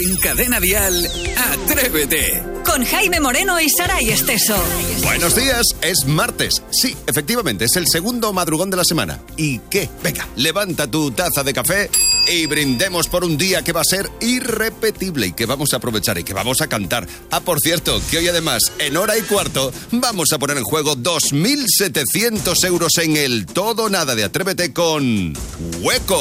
En Cadena Dial, Atrévete. Con Jaime Moreno y Saray Esteso. Buenos días, es martes. Sí, efectivamente, es el segundo madrugón de la semana. ¿Y qué? Venga, levanta tu taza de café y brindemos por un día que va a ser irrepetible y que vamos a aprovechar y que vamos a cantar. Ah, por cierto, que hoy además, en hora y cuarto, vamos a poner en juego 2.700 euros en el todo o nada de Atrévete con Hueco.